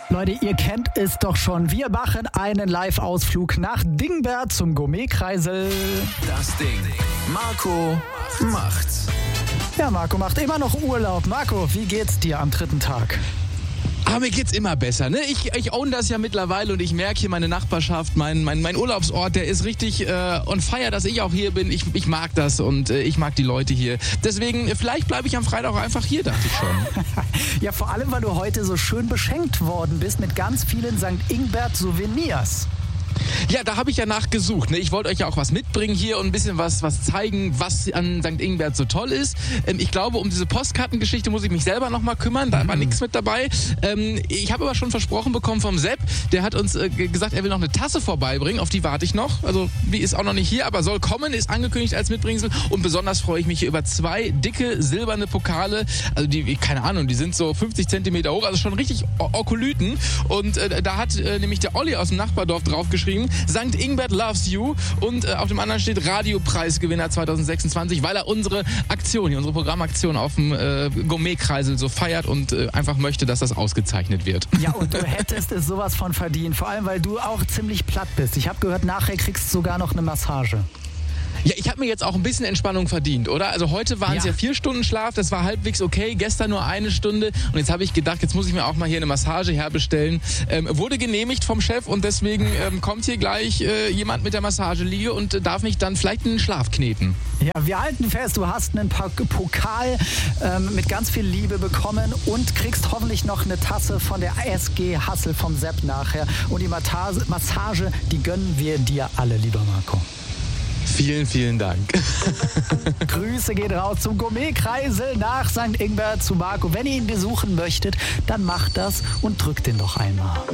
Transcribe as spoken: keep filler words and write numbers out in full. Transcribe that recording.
Leute, ihr kennt es doch schon. Wir machen einen Live-Ausflug nach Dingbert zum Gourmetkreisel. Das Ding. Marco macht's. Ja, Marco macht immer noch Urlaub. Marco, wie geht's dir am dritten Tag? Aber mir geht's immer besser, ne? Ich, ich own das ja mittlerweile und ich merke hier meine Nachbarschaft, mein, mein, mein Urlaubsort, der ist richtig äh, on fire, dass ich auch hier bin. Ich, ich mag das und äh, ich mag die Leute hier. Deswegen, äh, vielleicht bleibe ich am Freitag auch einfach hier, dachte ich schon. Ja, vor allem, weil du heute so schön beschenkt worden bist mit ganz vielen Sankt Ingbert Souvenirs. Ja, da habe ich ja nachgesucht. Ne? Ich wollte euch ja auch was mitbringen hier und ein bisschen was, was zeigen, was an Sankt Ingbert so toll ist. Ähm, ich glaube, um diese Postkartengeschichte muss ich mich selber noch mal kümmern. Da war nichts mit dabei. Ähm, ich habe aber schon versprochen bekommen vom Sepp, der hat uns äh, gesagt, er will noch eine Tasse vorbeibringen. Auf die warte ich noch. Also die ist auch noch nicht hier, aber soll kommen, ist angekündigt als Mitbringsel. Und besonders freue ich mich hier über zwei dicke silberne Pokale. Also die, keine Ahnung, die sind so fünfzig Zentimeter hoch, also schon richtig Okolyten. Und äh, da hat äh, nämlich der Olli aus dem Nachbardorf draufgeschrieben, Sankt Ingbert loves you, und äh, auf dem anderen steht Radiopreisgewinner zwanzig sechsundzwanzig, weil er unsere Aktion hier, unsere Programmaktion auf dem äh, Gourmetkreisel so feiert und äh, einfach möchte, dass das ausgezeichnet wird. Ja, und du hättest es sowas von verdient, vor allem, weil du auch ziemlich platt bist. Ich habe gehört, nachher kriegst du sogar noch eine Massage. Ja, ich habe mir jetzt auch ein bisschen Entspannung verdient, oder? Also heute waren es ja. ja vier Stunden Schlaf, das war halbwegs okay, gestern nur eine Stunde und jetzt habe ich gedacht, jetzt muss ich mir auch mal hier eine Massage herbestellen. Ähm, wurde genehmigt vom Chef und deswegen ähm, kommt hier gleich äh, jemand mit der Massageliege und äh, darf mich dann vielleicht einen Schlaf kneten. Ja, wir halten fest, du hast einen Pokal ähm, mit ganz viel Liebe bekommen und kriegst hoffentlich noch eine Tasse von der S G Hassel vom Sepp nachher. Und die Massage, Massage, die gönnen wir dir alle, lieber Marco. Vielen, vielen Dank. Grüße geht raus zum Gourmetkreisel nach Sankt Ingbert zu Marco. Wenn ihr ihn besuchen möchtet, dann macht das und drückt ihn doch einmal.